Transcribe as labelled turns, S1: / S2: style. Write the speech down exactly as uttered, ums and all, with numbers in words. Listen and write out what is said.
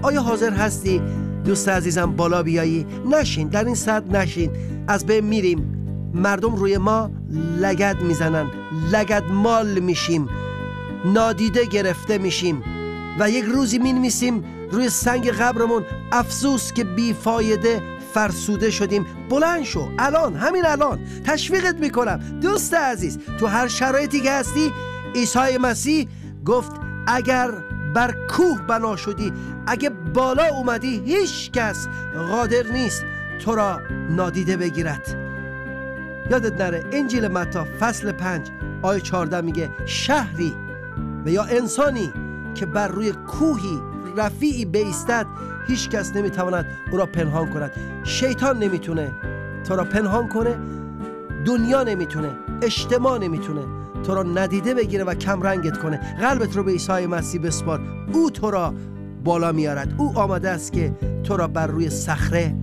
S1: آیا حاضر هستی دوست عزیزم بالا بیایی؟ نشین، در این سطح نشین، از بین میریم. مردم روی ما لگد میزنن، لگد مال میشیم، نادیده گرفته میشیم و یک روزی مینویسیم روی سنگ قبرمون افسوس که بیفایده فرسوده شدیم. بلند شو الان، همین الان تشویقت میکنم دوست عزیز. تو هر شرایطی که هستی، عیسی مسیح گفت اگر بر کوه بنا شدی، اگه بالا اومدی، هیچ کس قادر نیست تو را نادیده بگیرد. یادت نره انجیل متی فصل پنج آیه چهارده میگه شهری و یا انسانی که بر روی کوهی رفیعی بایستد، هیچ کس نمیتواند او را پنهان کند. شیطان نمیتونه تو را پنهان کنه، دنیا نمیتونه، اجتماع نمیتونه تو را ندیده بگیره و کم رنگت کنه. قلبت رو به عیسی مسیح بسپار، او تو را بالا میارد. او آمده است که تو را بر روی صخره